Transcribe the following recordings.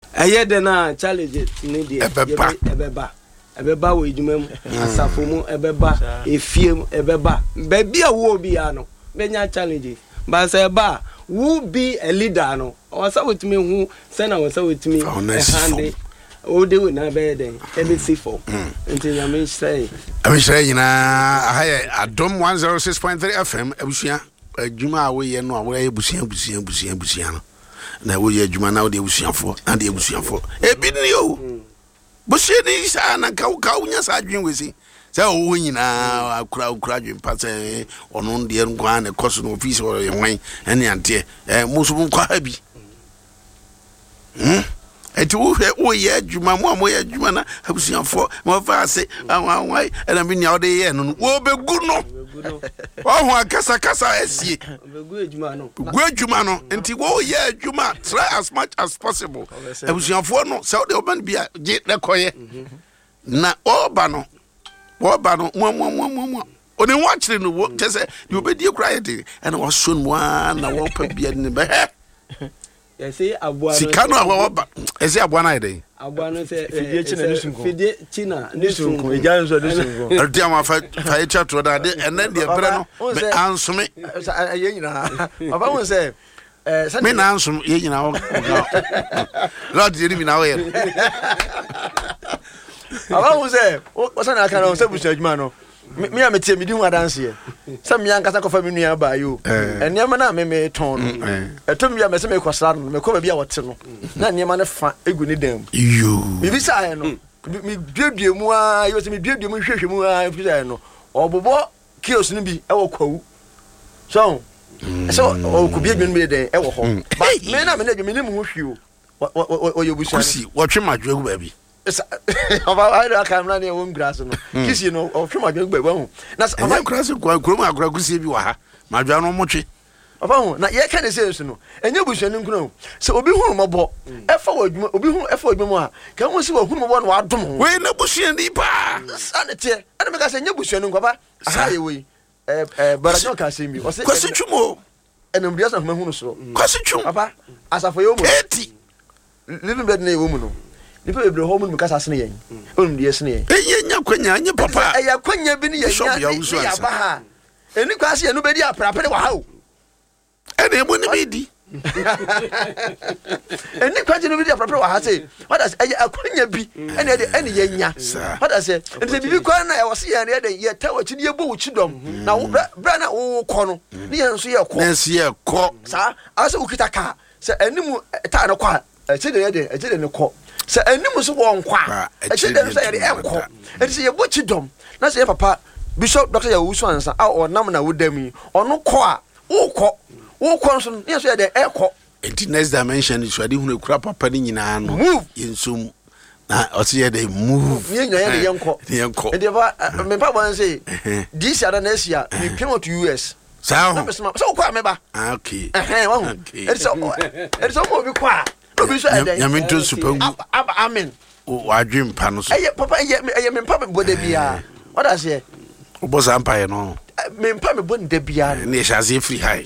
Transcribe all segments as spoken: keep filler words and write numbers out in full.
eye de na challenge ni de ebeba ebeba ebeba wo edwuma mu asafo mu ebeba efie mu ebeba ba bia wo bia no benya challenge ba say ba who be a leader no o say wetimi hu say na wo say wetimi hande o de we na be den e be see for until you mean say I mean say na ahaye Adom one oh six point three F M abusua adwuma a wo ye no a wo ye busua busua busua busua no na wo ye adwuma na wo de busuafo na de busuafo e bi ni o busua ni sa na ka ka unya sa adwen wesi say o nyina akura akura adwen pa say ono de nkwa na koso no office wo ye hwan ene ante eh musu nkwa ha bi hm eti wo hwe wo ye adwuma mo mo ye adwuma na abusuafo mo fa ase anwan wai ena mi nya wo de ye no wo begu no oh ho akasa kasa esie begu adwuma no begu adwuma no enti wo ye adwuma try as much as possible abusuafo no se wo de oban bia je rekoye na oba no oba no mo mo mo mo oni watch no wo tese you obedi kura ye de ena wo so no na wo pa bia ni be yes say aboa no sikano awa ba ese aboa na ide aboa no say fidie china ni sunko fidie china ni sunko eja nso ni sunko erdi ama fa fa e chatro da de ene de bre no me ansome ye nyina baba won say eh me na ansom ye nyina wo lord ye mi na wo ye baba won say o sana aka na o say busu adwuma no me am tie me di hu adanse ye se me yankasa kofa me nua ba yo enema na me me ton no etom bia me se me kwasra no me ko ba bia wote no na enema ne fa egu ni dam yo me bi sa ye no me duadue mu a yo se me duadue mu hwehwe mu a fi sa ye no obobo kios no bi e wo kwawu so so o ku bi adwun me de e wo ho ba me na me na adwun me ni mu hwi o o yo busu kusi wo twe madwo egu ba bi Ova I don't come na ne won grass no kisi no o twa madwen gba hu na ova grass kwa krom agora kusi bi wa ha madwa no motwe ova hu na ye ka ne sense no enye busuani nkuno se obi hu mobo e fa wadwuma obi hu e fa wadwuma mu a ka hu se wa hu mobo no wadom we na busuani pa sanete ene me ka se enye busuani nkwa aha ye we eh eh barajo ka se mi o se kwasi twumo ene mbiasa homa hu no so kwasi twum papa asafo yo mu eti living bed na ye wo mu no nipa bebre ho mu mukasa sene yen onum de sene yen enye nya kwanya anye papa eya kwanya bi ni yen ya ba ha eni kwase enu be di aprapere wa ha o ene emu ni bi di eni kwase enu be di aprapere wa ha se what does eya kwanya bi ene de ene ye nya what does say ente bibi kwa na e wo se yen de ye tawa chi ye bo wo chi dom na bra na wo ko no ni yen so ye ko na se ye ko sa ase ukita ka se enimu ta na kwa e che de ye de e che de ne ko se enimu so won kwa e che de so ye de enko e se ye bo chi dom na se ye papa Bishop Doctor Yawusu ansa a onam na wodami ono ko a wo ko wo ko so ye so ye de enko enti next dimension is wadi hunu kura papa ni nyina no move yensum na o se ye de move ye nyoya de yenko yenko enti ba me pa wan say this year na asia me pem to U S sao so ko ameba ah okay eh wa hu enti so enti so mo bi kwa obi so e de nyamento supangu amen o adwem pa no so eh papa eh me pa me boda bia what does say obo sampaye no me pa me boda bia ne shaze free high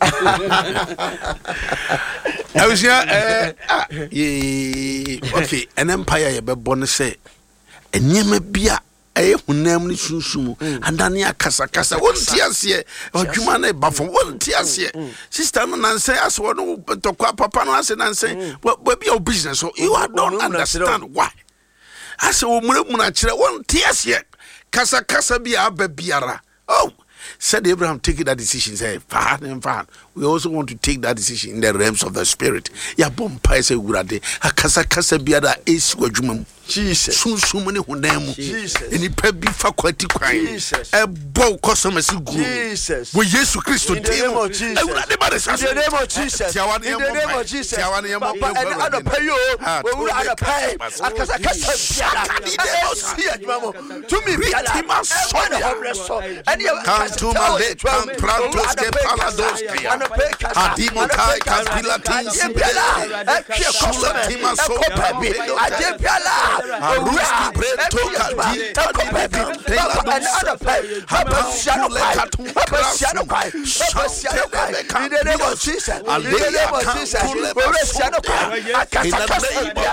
awusia eh ye okay an empire ye bebo no say enyema bia eh hunam ni sunsumu andane akasa kasa wonti ase adwuma na ba fo wonti ase sister no nanse aso no tokwa papa no ase nanse we be your business so you don't understand why ase wo muramuna kire wonti ase kasa kasa bia aba biara oh said Abraham taking that decision say fine and fine we also want to take that decision in the realms of the spirit ya bompa say gurade akasa kasa biara esi wadwuma Jesus sunsum ne honam Jesus eni pa bi fa kwati kwan e bo customers go Jesus we Jesus Christ to tell you ewurade ba de sa in the name of Jesus in the name of Jesus papa and other pay you we will other pay akasa kasa biara to me biara so and you can to my let can prantos ke palados adimo kai kan pilatis shula tima so baby ajepala Aruski Brento Kadi and other pay Papa Shadow Papa Shadow Papa Shadow in the name of Jesus in the name of Jesus Shadow